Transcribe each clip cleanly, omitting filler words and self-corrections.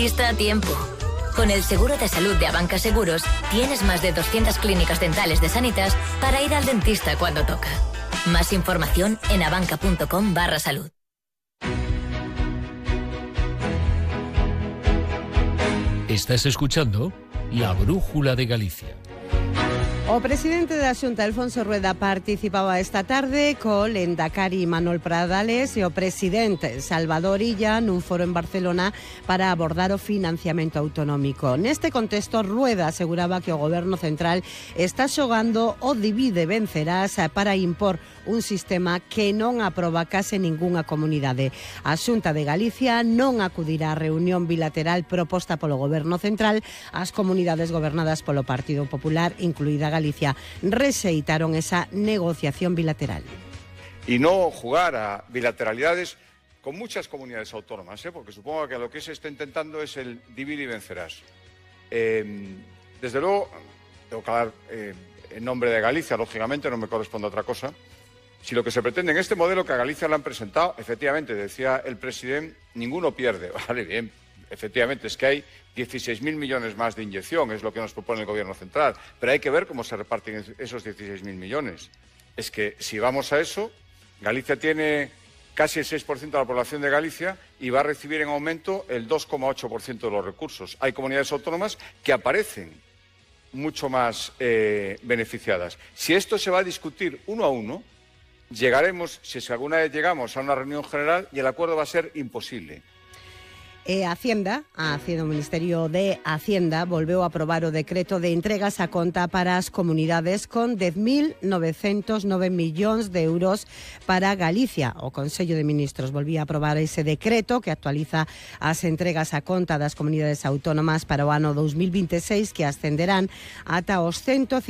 dentista a tiempo. Con el seguro de salud de Abanca Seguros, tienes más de 200 clínicas dentales de Sanitas para ir al dentista cuando toca. Más información en abanca.com/salud. Estás escuchando La Brújula de Galicia. O presidente da Xunta, Alfonso Rueda, participaba esta tarde co Lehendakari Manuel Pradales e o presidente Salvador Illa nun foro en Barcelona para abordar o financiamento autonómico. Neste contexto, Rueda aseguraba que o Goberno central está xogando o divide vencerás para impor un sistema que non aproba case ningunha comunidade. A Xunta de Galicia non acudirá á reunión bilateral proposta polo Goberno central. As comunidades gobernadas polo Partido Popular, incluída Galicia, rexeitaron esa negociación bilateral. Y no jugar a bilateralidades con muchas comunidades autónomas, porque supongo que lo que se está intentando es el divide y vencerás. Desde luego, tengo que hablar en nombre de Galicia, lógicamente, no me corresponde otra cosa. Si lo que se pretende en este modelo que a Galicia le han presentado, efectivamente, decía el presidente, ninguno pierde. Vale, bien, efectivamente, es que hay 16.000 millones más de inyección, es lo que nos propone el Gobierno central, pero hay que ver cómo se reparten esos 16.000 millones. Es que si vamos a eso, Galicia tiene casi el 6% de la población de Galicia y va a recibir en aumento el 2,8% de los recursos. Hay comunidades autónomas que aparecen mucho más beneficiadas. Si esto se va a discutir uno a uno, llegaremos, si es que alguna vez llegamos a una reunión general, y el acuerdo va a ser imposible. Hacienda, o Ministerio de Hacienda, volveu a aprobar o decreto de entregas a conta para as comunidades con 10.909 millóns de euros para Galicia. O Consello de Ministros volvía a aprobar ese decreto que actualiza as entregas a conta das comunidades autónomas para o ano 2026, que ascenderán ata os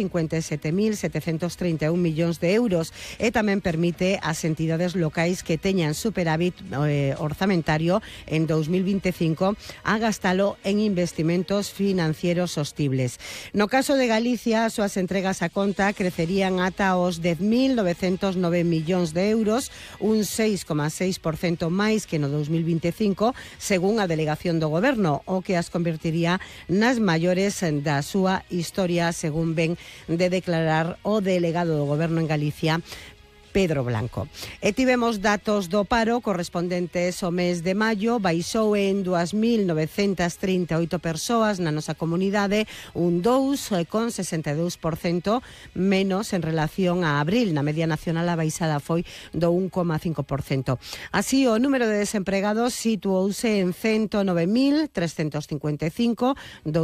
157.731 millóns de euros, e tamén permite ás entidades locais que teñan superávit orzamentario en 2025 a gastalo en investimentos financieros sostibles. No caso de Galicia, as súas entregas a conta crecerían ata os 10.909 millóns de euros, un 6,6% máis que no 2025, según a delegación do Goberno, o que as convertiría nas maiores da súa historia, según ven de declarar o delegado do Goberno en Galicia, Pedro Blanco. E tivemos datos do paro correspondentes ao mes de maio, baixou en 2.938 persoas na nosa comunidade, un 2,62% menos en relación a abril. Na media nacional a baixada foi do 1,5%. Así, o número de desempregados situouse en 109.355,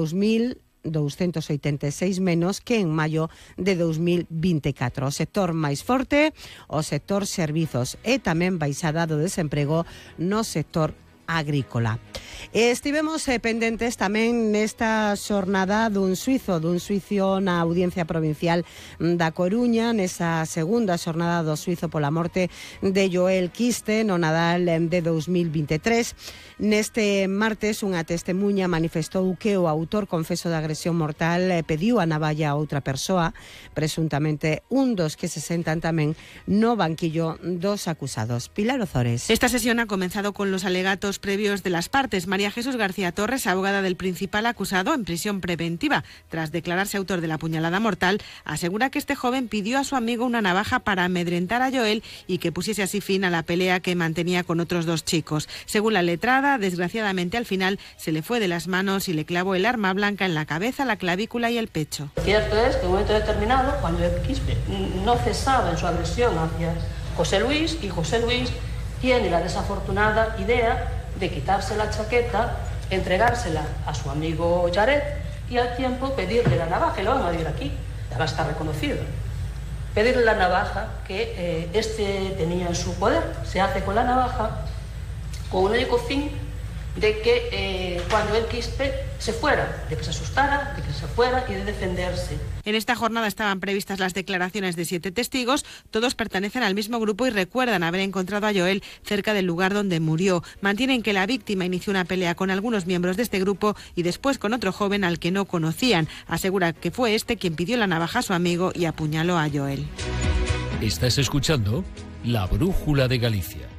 2.286 menos que en maio de 2024. O sector máis forte, o sector servizos, e tamén baixada do desemprego no sector agrícola. Estivemos pendentes tamén nesta xornada dun suizo na Audiencia Provincial da Coruña, nesa segunda xornada do suizo pola morte de Joel Quiste no Nadal de 2023. Neste martes, unha testemuña manifestou que o autor confeso da agresión mortal pediu a navalla a outra persoa, presuntamente un dos que se sentan tamén no banquillo dos acusados. Pilar Ozores. Esta sesión ha comenzado con los alegatos previos de las partes. María Jesús García Torres, abogada del principal acusado en prisión preventiva, tras declararse autor de la puñalada mortal, asegura que este joven pidió a su amigo una navaja para amedrentar a Joel y que pusiese así fin a la pelea que mantenía con otros dos chicos. Según la letrada, desgraciadamente al final se le fue de las manos y le clavó el arma blanca en la cabeza, la clavícula y el pecho. Cierto es que en un momento determinado, cuando el Quispe no cesaba en su agresión hacia José Luis, y José Luis tiene la desafortunada idea de quitarse la chaqueta, entregársela a su amigo Jared y al tiempo pedirle la navaja, y lo van a ver aquí, ya va a estar reconocido. Pedirle la navaja que este tenía en su poder. Se hace con la navaja con un único fin de que cuando el Quispe se fuera, de que se asustara, de que se fuera y de defenderse. En esta jornada estaban previstas las declaraciones de 7 testigos, todos pertenecen al mismo grupo y recuerdan haber encontrado a Joel cerca del lugar donde murió. Mantienen que la víctima inició una pelea con algunos miembros de este grupo y después con otro joven al que no conocían. Asegura que fue este quien pidió la navaja a su amigo y apuñaló a Joel. Estás escuchando La Brújula de Galicia.